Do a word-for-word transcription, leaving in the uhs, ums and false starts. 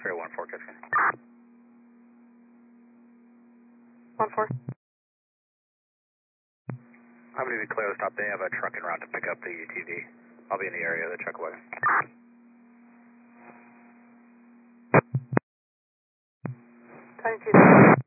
X-ray one four, Kitchen. one four. I'm going to be clear to stop. They have a truck en route to pick up the U T V. I'll be in the area of the truck wagon. twenty-two.